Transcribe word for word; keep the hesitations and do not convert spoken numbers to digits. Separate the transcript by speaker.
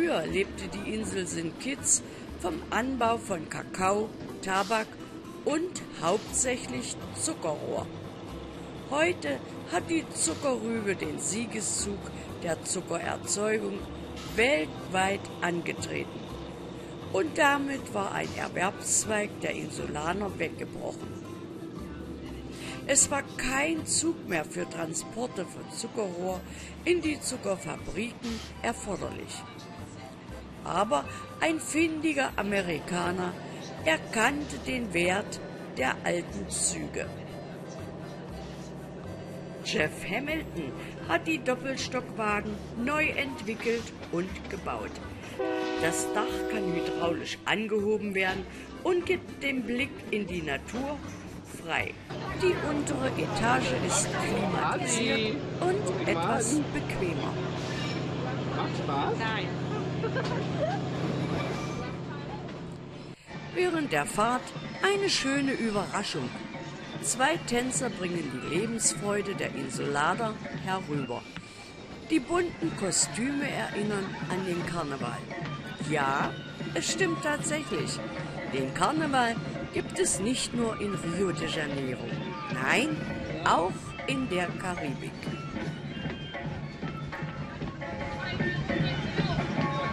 Speaker 1: Früher lebte die Insel Saint Kitts vom Anbau von Kakao, Tabak und hauptsächlich Zuckerrohr. Heute hat die Zuckerrübe den Siegeszug der Zuckererzeugung weltweit angetreten. Und damit war ein Erwerbszweig der Insulaner weggebrochen. Es war kein Zug mehr für Transporte von Zuckerrohr in die Zuckerfabriken erforderlich. Aber ein findiger Amerikaner erkannte den Wert der alten Züge. Jeff Hamilton hat die Doppelstockwagen neu entwickelt und gebaut. Das Dach kann hydraulisch angehoben werden und gibt den Blick in die Natur frei. Die untere Etage ist klimatisiert und etwas bequemer.
Speaker 2: Macht Spaß?
Speaker 3: Nein.
Speaker 1: Während der Fahrt eine schöne Überraschung. Zwei Tänzer bringen die Lebensfreude der Insulaner herüber. Die bunten Kostüme erinnern an den Karneval. Ja, es stimmt tatsächlich. Den Karneval gibt es nicht nur in Rio de Janeiro. Nein, auch in der Karibik.